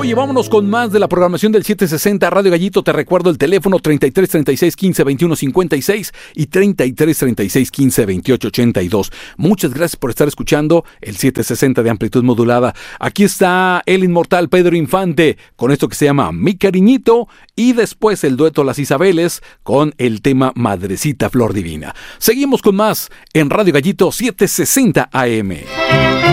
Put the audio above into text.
Oye, vámonos con más de la programación del 760 Radio Gallito. Te recuerdo el teléfono 33 36 15 21 56 y 33 36 15 28 82. Muchas gracias por estar escuchando el 760 de amplitud modulada. Aquí está el inmortal Pedro Infante con esto que se llama Mi Cariñito, y después el dueto Las Isabeles con el tema Madrecita Flor Divina. Seguimos con más en Radio Gallito 760 AM.